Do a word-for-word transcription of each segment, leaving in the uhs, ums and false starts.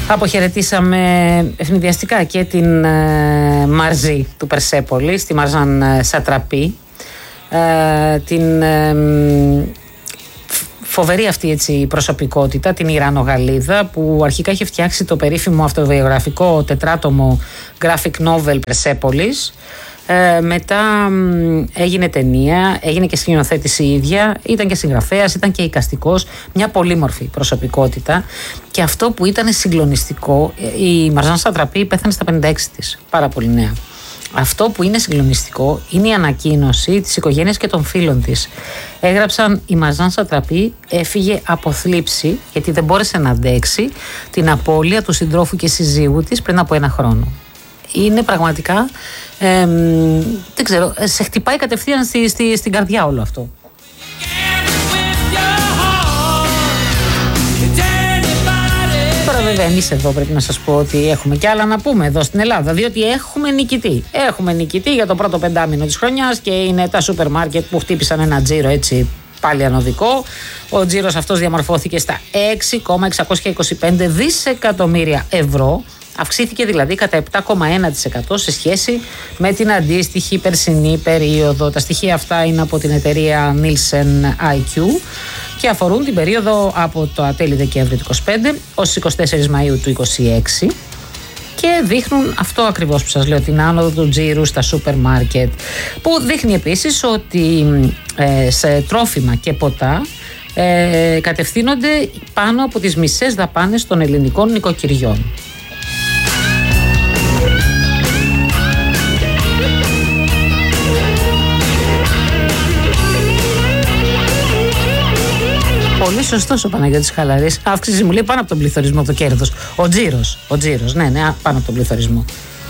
Αποχαιρετήσαμε ευνηδιαστικά και την ε, Μαρζή του Περσέπολης, τη Μαρζάν ε, Σατραπή, ε, την ε, φοβερή αυτή έτσι προσωπικότητα, την Ιρανογαλλίδα, που αρχικά είχε φτιάξει το περίφημο αυτοβιογραφικό τετράτομο graphic novel Περσέπολης. Ε, μετά έγινε ταινία, έγινε και σκηνοθέτηση η ίδια, ήταν και συγγραφέας, ήταν και εικαστικός, μια πολύμορφη προσωπικότητα. Και αυτό που ήταν συγκλονιστικό, η Μαρζάν Σατραπή πέθανε στα πενήντα έξι της, πάρα πολύ νέα. Αυτό που είναι συγκλονιστικό είναι η ανακοίνωση της οικογένειας και των φίλων της. Έγραψαν: η Μαρζάν Σατραπή έφυγε από θλίψη γιατί δεν μπόρεσε να αντέξει την απώλεια του συντρόφου και συζύγου της πριν από ένα χρόνο. Είναι πραγματικά, ε, δεν ξέρω, σε χτυπάει κατευθείαν στη, στη, στην καρδιά όλο αυτό. Τώρα βέβαια εμείς εδώ πρέπει να σας πω ότι έχουμε κι άλλα να πούμε εδώ στην Ελλάδα, διότι έχουμε νικητή. Έχουμε νικητή για το πρώτο πεντάμινο της χρονιάς και είναι τα σούπερ μάρκετ που χτύπησαν ένα τζίρο έτσι πάλι ανωδικό. Ο τζίρος αυτός διαμορφώθηκε στα έξι κόμμα εξακόσια είκοσι πέντε δισεκατομμύρια ευρώ. Αυξήθηκε δηλαδή κατά επτά κόμμα ένα τοις εκατό σε σχέση με την αντίστοιχη περσινή περίοδο. Τα στοιχεία αυτά είναι από την εταιρεία Nielsen άι κιου και αφορούν την περίοδο από το τέλη Δεκέμβρη του είκοσι πέντε ως είκοσι τέσσερις Μαΐου του είκοσι έξι και δείχνουν αυτό ακριβώς που σας λέω, την άνοδο του τζίρου στα σούπερ μάρκετ, που δείχνει επίσης ότι ε, σε τρόφιμα και ποτά ε, κατευθύνονται πάνω από τις μισές δαπάνες των ελληνικών νοικοκυριών. Πολύ σωστός ο Παναγιώτης Χαλαρής. Αύξηση μου λέει πάνω από τον πληθωρισμό το κέρδος. Ο τζίρος, ο τζίρος, ναι, ναι, πάνω από τον πληθωρισμό.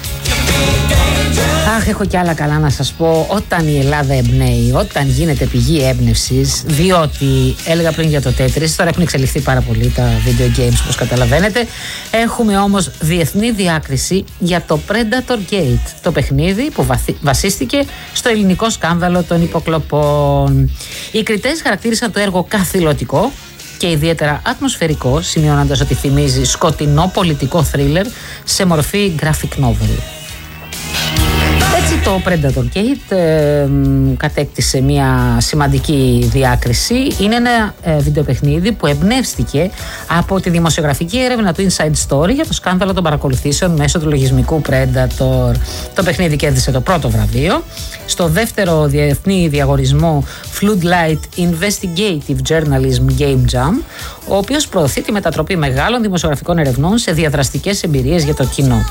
Αχ, έχω κι άλλα καλά να σας πω. Όταν η Ελλάδα εμπνέει, όταν γίνεται πηγή έμπνευσης, διότι έλεγα πριν για το Tetris, τώρα έχουν εξελιχθεί πάρα πολύ τα video games, όπως καταλαβαίνετε. Έχουμε όμως διεθνή διάκριση για το Predator Gate, το παιχνίδι που βασίστηκε στο ελληνικό σκάνδαλο των υποκλοπών. Οι κριτές χαρακτήρισαν το έργο καθηλωτικό και ιδιαίτερα ατμοσφαιρικό, σημειώνοντας ότι θυμίζει σκοτεινό πολιτικό θρίλερ σε μορφή graphic novel. Έτσι το Predator Gate ε, κατέκτησε μια σημαντική διάκριση. Είναι ένα ε, βιντεοπαιχνίδι που εμπνεύστηκε από τη δημοσιογραφική έρευνα του Inside Story για το σκάνδαλο των παρακολουθήσεων μέσω του λογισμικού Predator. Το παιχνίδι κέρδισε το πρώτο βραβείο στο δεύτερο διεθνή διαγωνισμό Floodlight Investigative Journalism Game Jam, ο οποίος προωθεί τη μετατροπή μεγάλων δημοσιογραφικών ερευνών σε διαδραστικές εμπειρίες για το κοινό.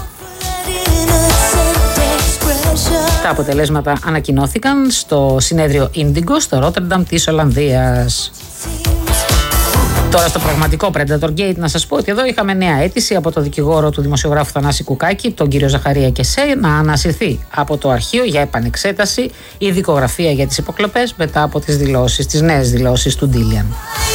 Τα αποτελέσματα ανακοινώθηκαν στο συνέδριο Indigo στο Ρότερνταμ της Ολλανδίας. Τώρα στο πραγματικό Predator Gate να σας πω ότι εδώ είχαμε νέα αίτηση από το δικηγόρο του δημοσιογράφου Θανάση Κουκάκη, τον κύριο Ζαχαρία Κεσέ, να ανασυρθεί από το αρχείο για επανεξέταση η δικογραφία για τις υποκλοπές μετά από τις δηλώσεις, τις νέες δηλώσεις του Ντίλιαν.